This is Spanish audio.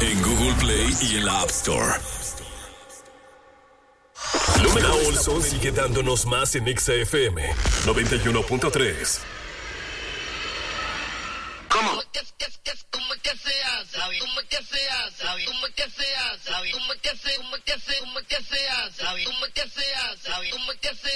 en Google Play y en la App Store. Lumena Olson sigue dándonos más en XFM 91.3. ¿Cómo? ¿Cómo que se hace? ¿Cómo que se hace? ¿Cómo que se hace? ¿Cómo que se hace? ¿Cómo que se hace? ¿Cómo que se hace? ¿Cómo que se hace?